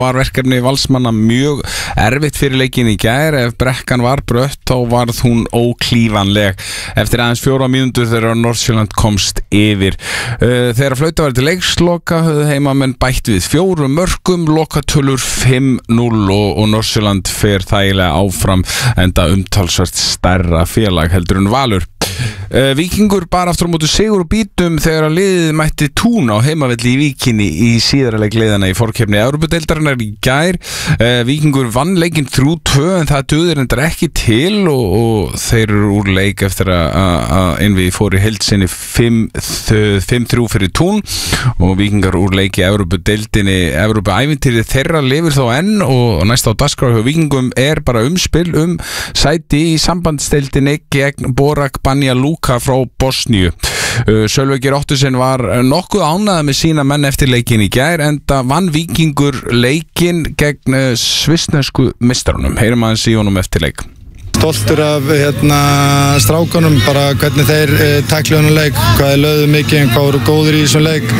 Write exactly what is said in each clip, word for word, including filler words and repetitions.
var verkefni Valsmanna mjög erfitt fyrir leikinn í gær. Ef brekkan var brött þá varð hún óklífanleg eftir aðeins fjóra mínútur þegar Nordsjælland komst yfir. Þegar flauta var til leiksloka höfðu heimamenn bætt við fjórum mörkum, lokatölur fimm núll og, og Nordsjælland fer þægilega áfram enda umtalsvert stærra félag heldur en Valur. Uh, Víkingur bar aftur á móti sigur og bítum þegar að liðið mætti Tún á heimavelli í Víkinni í síðara leik liðana í forkeppni Evrópudeildarinnar í gær. uh, Víkingur vann leikinn þrjú tvö en það dugði reyndar ekki til og, og þeir eru úr leik eftir að Einvíð fór í heild sinni fimm þrjú fyrir Tún og Víkingar úr leik í Evrópudeildinni. Evrópuævintýrið þeirra lifir þó enn og næst á dagskrá hjá Víkingum er bara umspil um sæti í sambandsdeildinni gegn Borak Banja Luka frá Bosníu. Sölvi Geir Óttusen var nokkuð ánægður með sína menn eftir leikinn í gær enda vann Víkingur leikinn gegn svissnesku meistarunum. Heyrum aðeins í honum eftir leik. Stoltur af hérna, strákunum, bara hvernig þeir e, taklu hennar leik, hvað þeir lögðu mikið, hvað voru góðir í þessum leik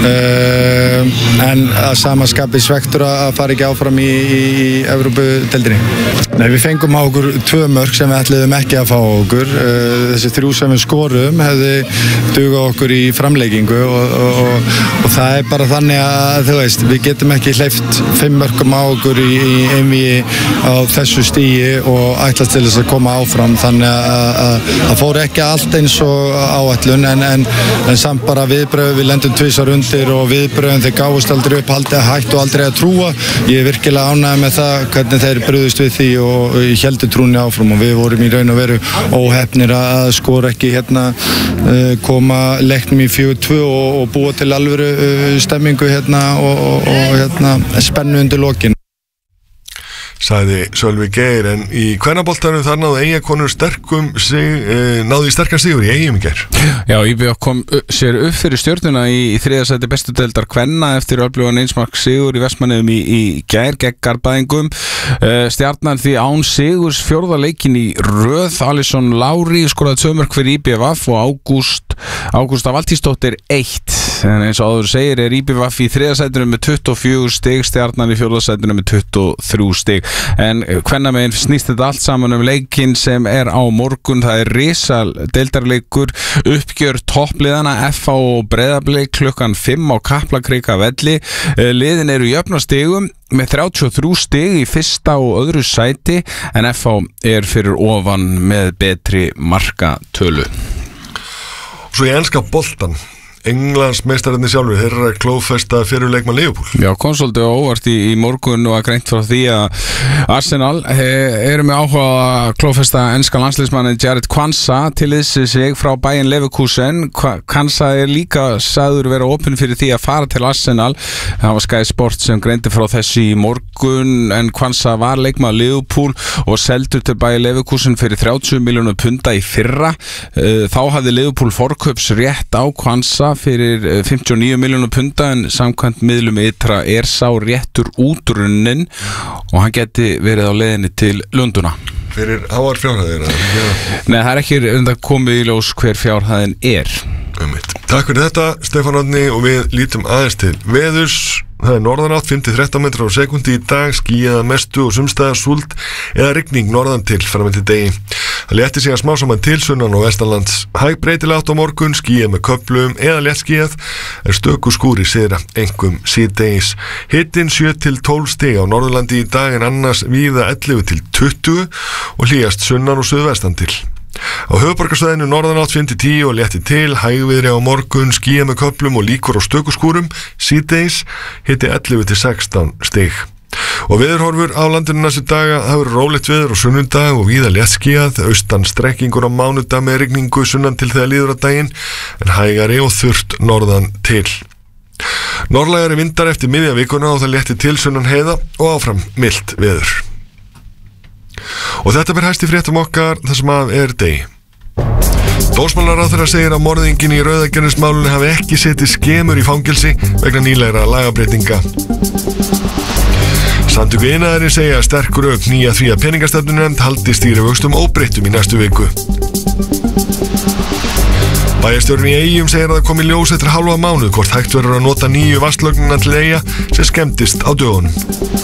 uh, en að sama skapi svektur að fara ekki áfram í, í, í Evrópudeildinni. Nei, við fengum á okkur tvö mörk sem við ætluðum ekki að fá á okkur. Uh, þessi þrjú sem við skorum hefði dugað okkur í framleikingu og, og, og, og það er bara þannig að þú veist, við getum ekki hleypt fimm mörkum á okkur í, í einvíi á þessu stíi og ætlast til þess að koma áfram, þannig að það fór ekki allt eins og áætlun en, en, en samt bara viðbröð, við lendum tvisvar undir og viðbröðin þeir gáfust aldrei upp, haldið að hættu aldrei að trúa. Ég er virkilega ánægður með það hvernig þeir brugðust við því og ég héldi trúnni áfram og við vorum í raun og veru óheppnir að skora ekki hérna koma leiknum í fjögur tvö og, og búa til alvöru stemmingu hérna og, og, og hérna spennu undir lokin. Sagði Sölvi Geir, en í kvennaboltanum þar náðu Eyjakonur sterkum sig, eh, náðu í sterkan sigur í Eyjum í gær. Já, í bí kom sér upp fyrir Stjörnuna í, í þriðja sæti bestu deildar kvenna eftir öflugan einsmark sigur í Vestmannaeyjum í, í gær gegn Garðbæingum. Uh, Stjarnan því án sigurs fjórða leikinn í röð. Alisson Lári skoraði tvö mörk fyrir í bí ef og Ágúst Ágústa Valtísdóttir eitt. En eins og áður segir er í bí ef í þriðja sætinu með tuttugu og fjögur stig, Stjarnan í fjórða sætinu með tuttugu og þrjú stig. En kvennamegin snýst þetta allt saman um leikinn sem er á morgun. Það er risal deildarleikur, uppgjör toppliðana F H og Breiðablik klukkan fimm á Kaplakrika velli. Liðin eru jöfn á stigum með þrjátíu og þrjú stig í fyrsta og öðru sæti en F H er fyrir ofan með betri markatölu. Svo í enska boltan, Englandsmeistararnir sjálfur, þeir eru að klófesta fyrir leikmann Liverpool. Já, kom svolítið óvart í, í morgun og að greint frá því að Arsenal he, eru með áhuga að klófesta enska landsliðsmannin Jarrod Quansah til þessi sig frá Bayern Leverkusen. Quansah er líka sagður vera opinn fyrir því að fara til Arsenal. Það var Sky Sport sem greindi frá þessi í morgun en Quansah var leikmaður Liverpool og seldur til Bayern Leverkusen fyrir þrjátíu milljónir punda í fyrra. Þá hafði Liverpool forkaups rétt á Quansah fyrir fimmtíu og níu milljónir punda en samkvæmt miðlum ytra er sá réttur útrunnin og hann geti verið á leiðinni til Lunduna. Fyrir háar fjárhæðir? Nei, það er ekki enda komið í ljós hver fjárhæðin er. Takk fyrir þetta, Stefán Árni, og við lítum aðeins til veðurs. Það er norðanátt fimm til þrettán metrar á sekundi í dag, skýjað að mestu og sumstaðar súld eða rigning norðan til fram eftir degi. Það létti sig að smá saman til sunnan og vestanlands. Hæg breytileg átt á morgun, skýjað með köflum eða léttskýjað, er stöku skúri syðra, einkum síðdegis. Hitinn sjö til tólf stig á Norðurlandi í dag en annars víða ellefu til tuttugu og hlýjast sunnan og suðvestan til. Á höfuðborgarsvæðinu norðanátt fimm til tíu og létti til, hægviðri á morgun, skýjað með köflum og líkur á stöku skúrum, síðdegis, hitti ellefu til sextán stig. Og veðurhorfur á landinu næstu daga, það verður rólegt veður á sunnudag og víða léttskýjað, austan strekkingur á mánudag með rigningu sunnan til þegar líður á daginn, en hægari og þurrt norðan til. Norðlægari vindar eftir miðja vikuna og það létti til sunnan heiða og áfram milt veður. Og þetta ber hæst í fréttum okkar þar sem að er degi. Dómsmálaráðherra segir að morðinginn í Rauðagerðismálunni hafi ekki setið skemur í fangelsi vegna nýlegra lagabreytinga. Samtök iðnaðarins segja að sterk rök knýja því að peningastefnunefnd haldi stýrivöxtum óbreyttum í næstu viku. Bæjarstjórinn í Eyjum segir að það komi ljós eftir hálfa mánuð hvort hægt verður að nota nýju vatnslögnina til Eyja sem skemmdist á dögunum.